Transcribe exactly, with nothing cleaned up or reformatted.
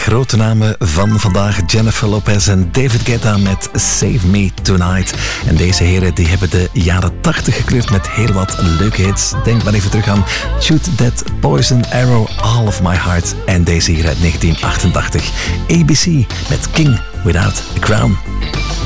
grote namen van vandaag. Jennifer Lopez en David Guetta met Save Me Tonight. En deze heren die hebben de jaren tachtig gekleurd met heel wat leuke hits. Denk maar even terug aan Shoot That Poison Arrow, All of My Heart. En deze hier uit negentien achtentachtig. A B C met King Without a Crown.